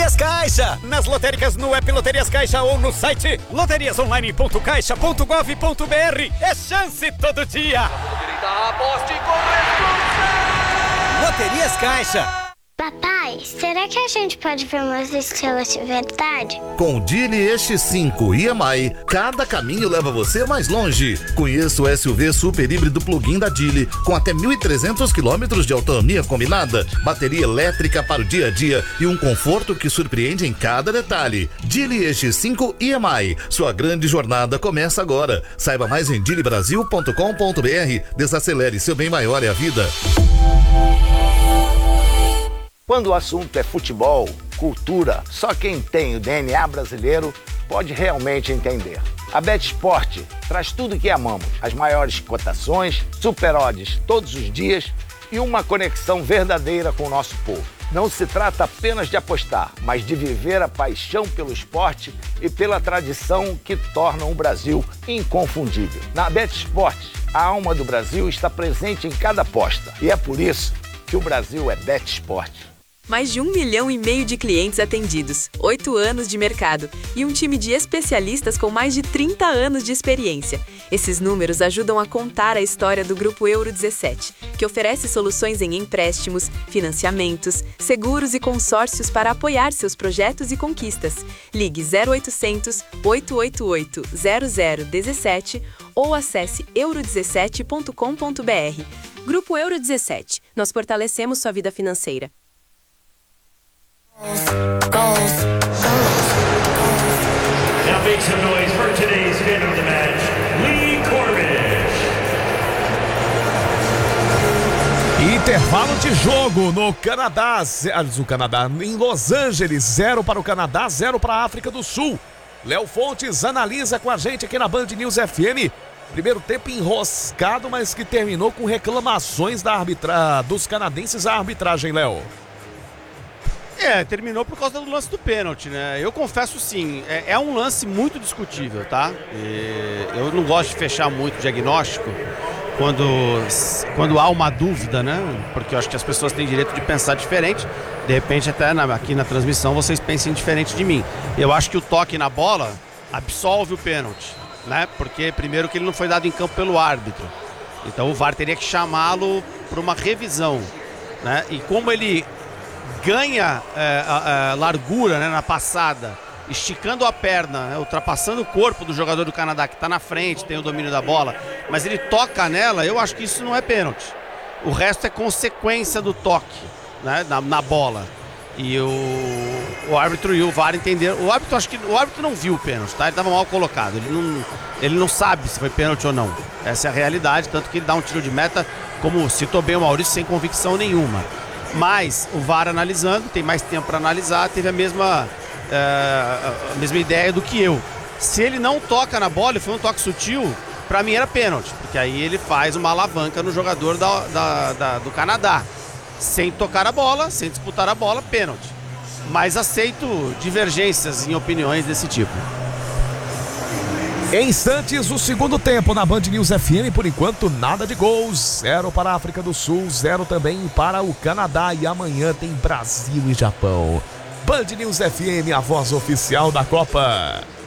Loterias Caixa. Nas lotéricas, no app Loterias Caixa ou no site loteriasonline.caixa.gov.br. É chance todo dia. Aposte com Loterias Caixa. Papai, será que a gente pode ver umas estrelas de verdade? Com o Geely EX5 EMI, cada caminho leva você mais longe. Conheça o SUV super híbrido plug-in da Geely, com até 1.300 km de autonomia combinada, bateria elétrica para o dia a dia e um conforto que surpreende em cada detalhe. Geely EX5 EMI, sua grande jornada começa agora. Saiba mais em geelybrasil.com.br. Desacelere, seu bem maior é a vida. Quando o assunto é futebol, cultura, só quem tem o DNA brasileiro pode realmente entender. A BetSport traz tudo o que amamos, as maiores cotações, super odds todos os dias e uma conexão verdadeira com o nosso povo. Não se trata apenas de apostar, mas de viver a paixão pelo esporte e pela tradição que tornam o Brasil inconfundível. Na BetSport, a alma do Brasil está presente em cada aposta e é por isso que o Brasil é BetSport. Mais de 1,5 milhão de clientes atendidos, 8 anos de mercado e um time de especialistas com mais de 30 anos de experiência. Esses números ajudam a contar a história do Grupo Euro 17, que oferece soluções em empréstimos, financiamentos, seguros e consórcios para apoiar seus projetos e conquistas. Ligue 0800 888 0017 ou acesse euro17.com.br. Grupo Euro 17. Nós fortalecemos sua vida financeira. Now make some noise for today's man of the match, Lee Corbish. Intervalo de jogo no Canadá, em Los Angeles, 0 para o Canadá, 0 para a África do Sul. Léo Fontes analisa com a gente aqui na Band News FM. Primeiro tempo enroscado, mas que terminou com reclamações dos canadenses à arbitragem, Léo. Terminou por causa do lance do pênalti, né? Eu confesso sim, é um lance muito discutível, tá? Eu não gosto de fechar muito o diagnóstico quando há uma dúvida, né? Porque eu acho que as pessoas têm direito de pensar diferente. De repente, até aqui na transmissão, vocês pensem diferente de mim. Eu acho que o toque na bola absolve o pênalti, né? Porque, primeiro, que ele não foi dado em campo pelo árbitro. Então, o VAR teria que chamá-lo para uma revisão, né? E como ele ganha largura, né, na passada, esticando a perna, né, ultrapassando o corpo do jogador do Canadá, que está na frente, tem o domínio da bola, mas ele toca nela, eu acho que isso não é pênalti. O resto é consequência do toque, né, na bola. E o árbitro e o VAR entenderam. O árbitro não viu o pênalti, tá? Ele estava mal colocado. Ele não sabe se foi pênalti ou não. Essa é a realidade, tanto que ele dá um tiro de meta, como citou bem o Maurício, sem convicção nenhuma. Mas o VAR analisando, tem mais tempo para analisar, teve a mesma ideia do que eu. Se ele não toca na bola e foi um toque sutil, para mim era pênalti, porque aí ele faz uma alavanca no jogador do Canadá. Sem tocar a bola, sem disputar a bola, pênalti. Mas aceito divergências em opiniões desse tipo. Em instantes, o segundo tempo na Band News FM, por enquanto nada de gols, 0 para a África do Sul, 0 também para o Canadá e amanhã tem Brasil e Japão. Band News FM, a voz oficial da Copa.